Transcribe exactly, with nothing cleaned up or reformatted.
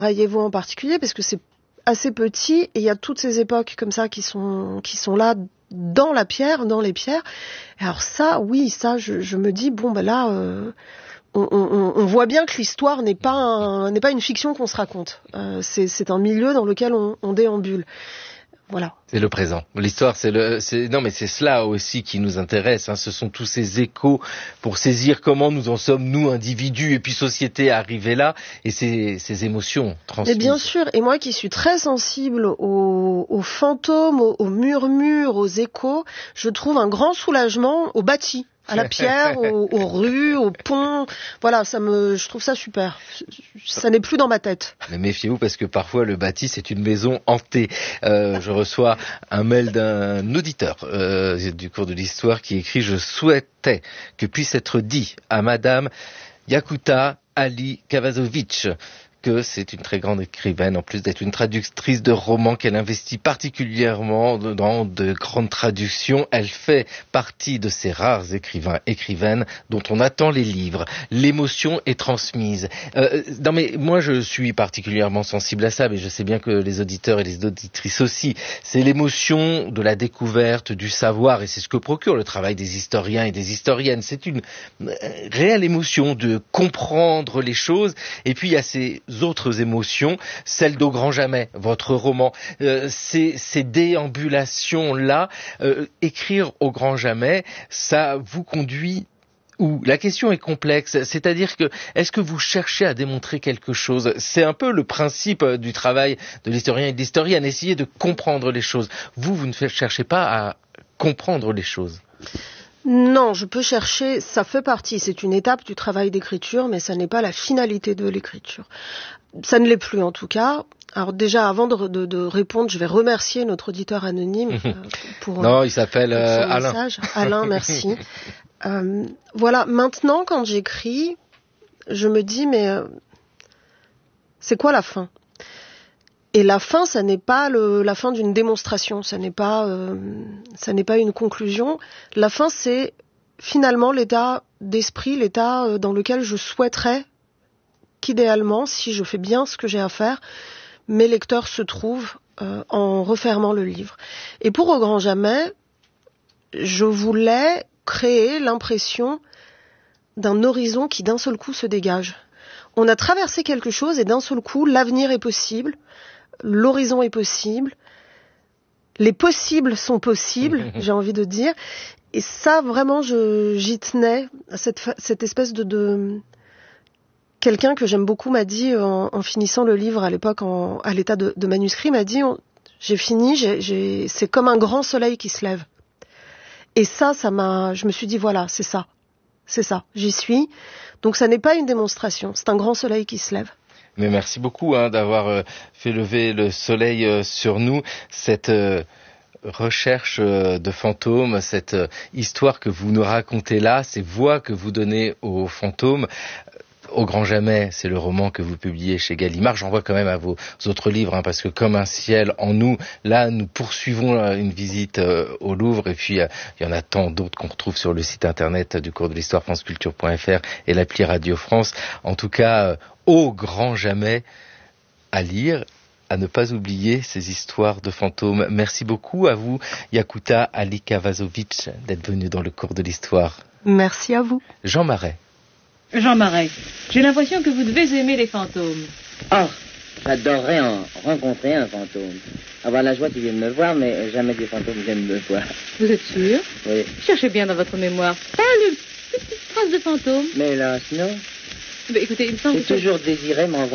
Raillez-vous en particulier, parce que c'est assez petit, et il y a toutes ces époques comme ça qui sont, qui sont là dans la pierre, dans les pierres. Et alors ça, oui, ça, je, je me dis, bon, ben là, euh, on, on, on voit bien que l'histoire n'est pas, un, n'est pas une fiction qu'on se raconte. Euh, c'est, c'est un milieu dans lequel on, on déambule. Voilà. C'est le présent. L'histoire, c'est le, c'est, non, mais c'est cela aussi qui nous intéresse, hein. Ce sont tous ces échos pour saisir comment nous en sommes, nous, individus, et puis société, arrivés là, et ces, ces émotions transmises. Et bien sûr, et moi qui suis très sensible aux, aux fantômes, aux, aux murmures, aux échos, je trouve un grand soulagement au bâti. À la pierre, aux, aux rues, aux ponts. Voilà, ça me, je trouve ça super. Ça n'est plus dans ma tête. Mais méfiez-vous parce que parfois le bâti c'est une maison hantée. Euh, je reçois un mail d'un auditeur euh, du cours de l'histoire qui écrit: je souhaitais que puisse être dit à Madame Yakuta Ali Kavazovic que c'est une très grande écrivaine, en plus d'être une traductrice de romans, qu'elle investit particulièrement dans de grandes traductions. Elle fait partie de ces rares écrivains, écrivaines dont on attend les livres. L'émotion est transmise. Euh, non mais moi je suis particulièrement sensible à ça, mais je sais bien que les auditeurs et les auditrices aussi. C'est l'émotion de la découverte, du savoir, et c'est ce que procure le travail des historiens et des historiennes. C'est une réelle émotion de comprendre les choses, et puis il y a ces autres émotions, celle d'Au Grand Jamais, votre roman, euh, ces, ces déambulations-là, euh, écrire Au Grand Jamais, ça vous conduit où? La question est complexe, c'est-à-dire que est-ce que vous cherchez à démontrer quelque chose? C'est un peu le principe du travail de l'historien et de l'historienne, essayer de comprendre les choses. Vous, vous ne cherchez pas à comprendre les choses. Non, je peux chercher, ça fait partie, c'est une étape du travail d'écriture, mais ça n'est pas la finalité de l'écriture. Ça ne l'est plus en tout cas. Alors déjà, avant de, de, de répondre, je vais remercier notre auditeur anonyme euh, pour, non, il s'appelle euh, son Alain. message. Alain, merci. euh, voilà, maintenant quand j'écris, je me dis, mais euh, c'est quoi la fin ? Et la fin, ça n'est pas le, la fin d'une démonstration, ça n'est pas, euh, ça n'est pas une conclusion. La fin, c'est finalement l'état d'esprit, l'état dans lequel je souhaiterais qu'idéalement, si je fais bien ce que j'ai à faire, mes lecteurs se trouvent euh, en refermant le livre. Et pour Au Grand Jamais, je voulais créer l'impression d'un horizon qui d'un seul coup se dégage. On a traversé quelque chose et d'un seul coup, l'avenir est possible. L'horizon est possible, les possibles sont possibles, j'ai envie de dire. Et ça, vraiment, je, j'y tenais, à cette, cette espèce de, de... Quelqu'un que j'aime beaucoup m'a dit, en, en finissant le livre à l'époque, en, à l'état de, de manuscrit, m'a dit, on, j'ai fini, j'ai, j'ai, c'est comme un grand soleil qui se lève. Et ça, ça m'a, je me suis dit, voilà, c'est ça, c'est ça, j'y suis. Donc ça n'est pas une démonstration, c'est un grand soleil qui se lève. Mais merci beaucoup hein, d'avoir euh, fait lever le soleil euh, sur nous, cette euh, recherche euh, de fantômes, cette euh, histoire que vous nous racontez là, ces voix que vous donnez aux fantômes. Au Grand Jamais, c'est le roman que vous publiez chez Gallimard. J'envoie quand même à vos autres livres, hein, parce que Comme un ciel en nous, là, nous poursuivons une visite euh, au Louvre, et puis il euh, y en a tant d'autres qu'on retrouve sur le site internet du cours de l'histoire franceculture point f r et l'appli Radio France. En tout cas, euh, Au Grand Jamais, à lire, à ne pas oublier ces histoires de fantômes. Merci beaucoup à vous, Yakuta Ali Kavazovic, d'être venu dans le cours de l'histoire. Merci à vous. Jean Marais. Jean Marais, j'ai l'impression que vous devez aimer les fantômes. Oh, j'adorerais en rencontrer un fantôme. Avoir la joie qu'il vienne me voir, mais jamais des fantômes viennent me voir. Vous êtes sûr? Oui. Cherchez bien dans votre mémoire. Pas une petite trace de fantôme. Mais là, sinon... Ben, écoutez, il me semble J'ai que... toujours désiré m'en